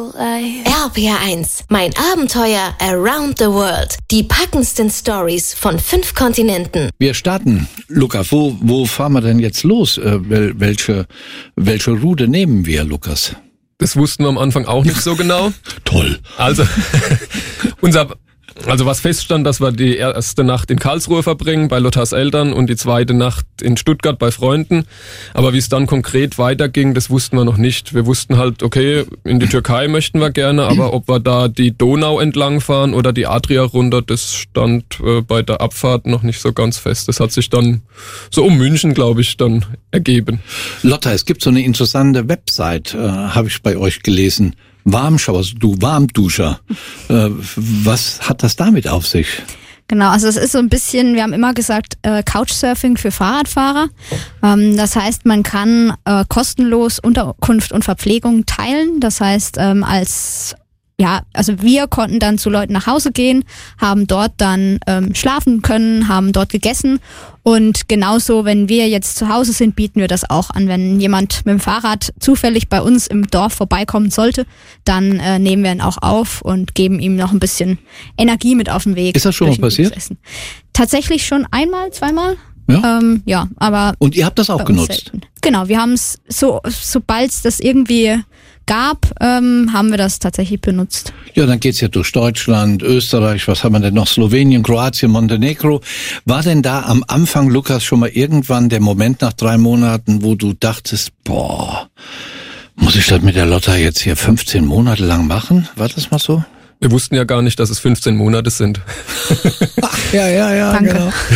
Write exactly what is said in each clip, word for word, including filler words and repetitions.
R P R eins, mein Abenteuer around the world. Die packendsten Stories von fünf Kontinenten. Wir starten. Lukas, wo, wo fahren wir denn jetzt los? Äh, wel, welche, welche Route nehmen wir, Lukas? Das wussten wir am Anfang auch nicht so genau. Toll. Also, unser... Also was feststand, dass wir die erste Nacht in Karlsruhe verbringen, bei Lottas Eltern, und die zweite Nacht in Stuttgart bei Freunden. Aber wie es dann konkret weiterging, das wussten wir noch nicht. Wir wussten halt, okay, in die Türkei möchten wir gerne, aber ob wir da die Donau entlang fahren oder die Adria runter, das stand äh, bei der Abfahrt noch nicht so ganz fest. Das hat sich dann so um München, glaube ich, dann ergeben. Lotta, es gibt so eine interessante Website, äh, habe ich bei euch gelesen. Warmschauer, also du Warmduscher. Äh, was hat das damit auf sich? Genau, also es ist so ein bisschen, wir haben immer gesagt, äh, Couchsurfing für Fahrradfahrer. Ähm, das heißt, man kann äh, kostenlos Unterkunft und Verpflegung teilen. Das heißt, ähm, als Ja, also wir konnten dann zu Leuten nach Hause gehen, haben dort dann ähm, schlafen können, haben dort gegessen, und genauso, wenn wir jetzt zu Hause sind, bieten wir das auch an. Wenn jemand mit dem Fahrrad zufällig bei uns im Dorf vorbeikommen sollte, dann äh, nehmen wir ihn auch auf und geben ihm noch ein bisschen Energie mit auf den Weg. Ist das schon mal passiert? Tatsächlich schon einmal, zweimal. Ja? Ähm, ja, aber und ihr habt das auch genutzt? Selten. Genau, wir haben es so, sobald es das irgendwie gab, ähm, haben wir das tatsächlich benutzt. Ja, dann geht's ja durch Deutschland, Österreich, was haben wir denn noch? Slowenien, Kroatien, Montenegro. War denn da am Anfang, Lukas, schon mal irgendwann der Moment nach drei Monaten, wo du dachtest, boah, muss ich das mit der Lotta jetzt hier fünfzehn Monate lang machen? War das mal so? Wir wussten ja gar nicht, dass es fünfzehn Monate sind. Ach, ja, ja, ja, Danke.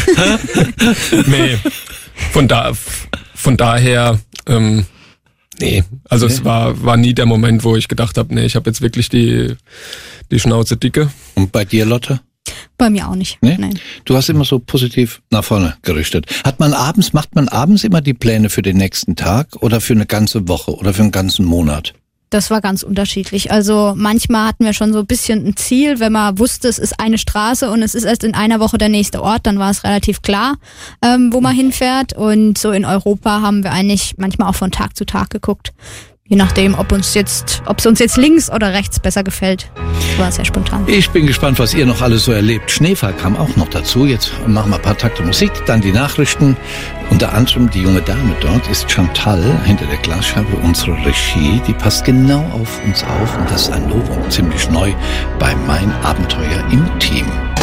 Genau. Nee, von da, von daher, ähm, nee, also okay. Es war war nie der Moment, wo ich gedacht habe, nee, ich habe jetzt wirklich die die Schnauze dicke. Und bei dir, Lotte? Bei mir auch nicht. Nee? Nein. Du hast immer so positiv nach vorne gerichtet. Hat man abends, macht man abends immer die Pläne für den nächsten Tag oder für eine ganze Woche oder für einen ganzen Monat? Das war ganz unterschiedlich. Also manchmal hatten wir schon so ein bisschen ein Ziel, wenn man wusste, es ist eine Straße und es ist erst in einer Woche der nächste Ort, dann war es relativ klar, ähm, wo man hinfährt. Und so in Europa haben wir eigentlich manchmal auch von Tag zu Tag geguckt. Je nachdem, ob uns jetzt, ob es uns jetzt links oder rechts besser gefällt. Das war sehr spontan. Ich bin gespannt, was ihr noch alles so erlebt. Schneefall kam auch noch dazu. Jetzt machen wir ein paar Takte Musik, dann die Nachrichten. Unter anderem die junge Dame dort ist Chantal, hinter der Glasscheibe unsere Regie. Die passt genau auf uns auf, und das ist ein Novum, ziemlich neu bei Mein Abenteuer im Team.